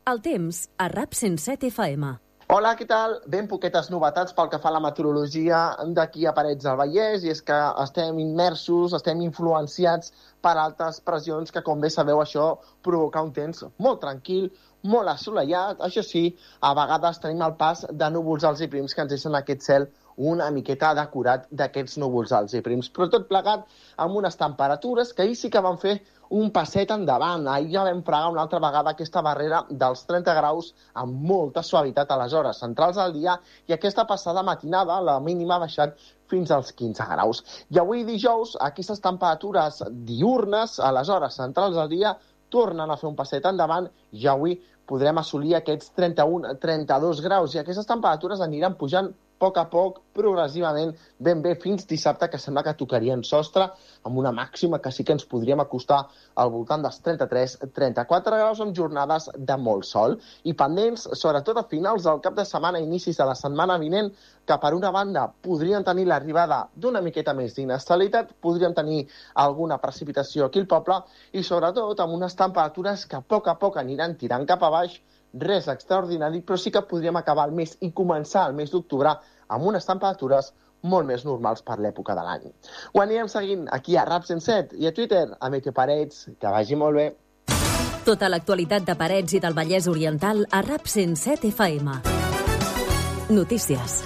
El temps a RAP 107 FM. Hola, què tal? Ben poquetes novetats pel que fa a la meteorologia d'aquí a Parets del Vallès, i és que estem immersos, estem influenciats per altes pressions que, com bé sabeu, això provoca un temps molt tranquil, molt assolellat. Això sí, a vegades tenim el pas de núvols alts i prims que ens deixen aquest cel una miqueta decorat d'aquests núvols alts i prims, però tot plegat amb unes temperatures que ahir sí que van fer un passet endavant. Ahir ja vam fregar una altra vegada aquesta barrera dels 30 graus amb molta suavitat a les hores centrals del dia, i aquesta passada matinada la mínima ha baixat fins als 15 graus. I avui dijous, aquestes temperatures diurnes a les hores centrals del dia tornen a fer un passet endavant, i avui podrem assolir aquests 31-32 graus, i aquestes temperatures aniran pujant a poc, progressivament, ben bé fins dissabte, que sembla que tocarien sostre, amb una màxima que sí que ens podríem acostar al voltant dels 33-34 graus, amb jornades de molt sol. I pendents, sobretot a finals del cap de setmana, inicis de la setmana vinent, que per una banda podrien tenir l'arribada d'una miqueta més d'inestabilitat, podríem tenir alguna precipitació aquí al poble, i sobretot amb unes temperatures que a poc aniran tirant cap a baix. Res extraordinari, però sí que podríem acabar el mes i començar el mes d'octubre amb unes temperatures molt més normals per l'època de l'any. Ho anirem seguint aquí a RAP 107 i a Twitter, a Meteo Parets. Que vagi molt bé. Tota l'actualitat de Parets i del Vallès Oriental a RAP 107 FM. Notícies.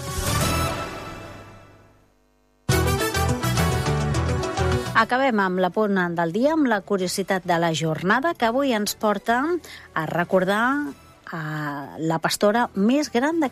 Acabem amb la punt del dia, amb la curiositat de la jornada, que avui ens porta a recordar la pastora més gran de